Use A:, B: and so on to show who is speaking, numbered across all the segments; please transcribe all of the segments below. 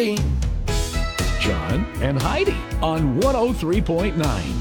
A: John and Heidi on 103.9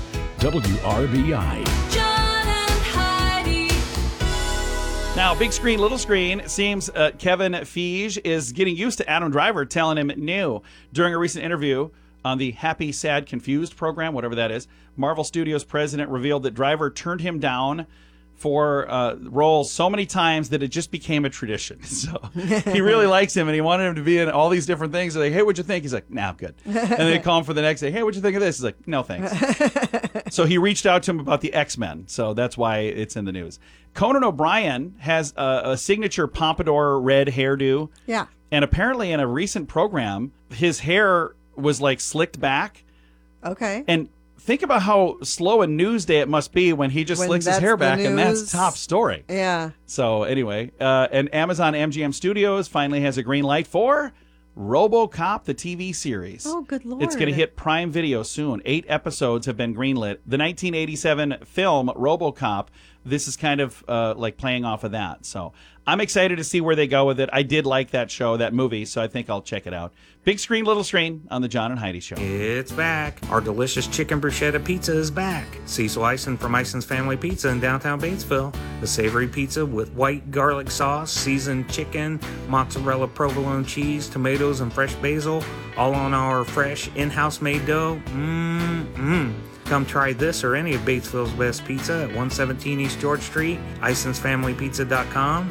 A: WRBI.
B: John and Heidi.
C: Now, big screen, little screen. It seems Kevin Feige is getting used to Adam Driver telling him no. During a recent interview on the Happy, Sad, Confused program, whatever that is, Marvel Studios president revealed that Driver turned him down for roles so many times that it just became a tradition. So he really likes him, and he wanted him to be in all these different things. They're like, hey, what'd you think? He's like, nah, I'm good. And they call him for the next day. Hey, what'd you think of this? He's like, no, thanks. So he reached out to him about the X-Men. So that's why it's in the news. Conan O'Brien has a signature pompadour red hairdo.
D: Yeah.
C: And apparently in a recent program, his hair was like slicked back.
D: Okay.
C: And think about how slow a news day it must be when he just
D: When
C: slicks his
D: that's
C: hair
D: the
C: back, and that's
D: news.
C: top story.
D: Yeah.
C: So anyway, and Amazon MGM Studios finally has a green light for RoboCop, the TV series.
D: Oh, good Lord.
C: It's going to hit Prime Video soon. 8 episodes have been greenlit. The 1987 film RoboCop, this is kind of like playing off of that. So I'm excited to see where they go with it. I did like that show, that movie, so I think I'll check it out. Big screen, little screen on the John and Heidi Show.
E: It's back. Our delicious chicken bruschetta pizza is back. Cecil Ison from Ison's Family Pizza in downtown Batesville. The savory pizza with white garlic sauce, seasoned chicken, mozzarella provolone cheese, tomatoes, and fresh basil, all on our fresh in-house made dough. Come try this or any of Batesville's best pizza at 117 East George Street, IsonsFamilyPizza.com,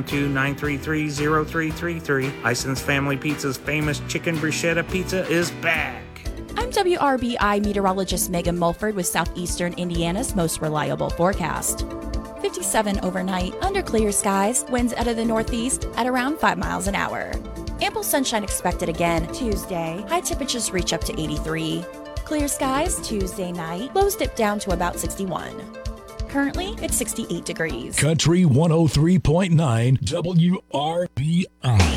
E: 812-933-0333. Ison's Family Pizza's famous chicken bruschetta pizza is back.
B: I'm WRBI meteorologist Megan Mulford with Southeastern Indiana's most reliable forecast. 57 overnight, under clear skies, winds out of the northeast at around 5 miles an hour. Ample sunshine expected again Tuesday. High temperatures reach up to 83. Clear skies Tuesday night, lows dip down to about 61. Currently, it's 68 degrees.
A: Country 103.9 WRBI.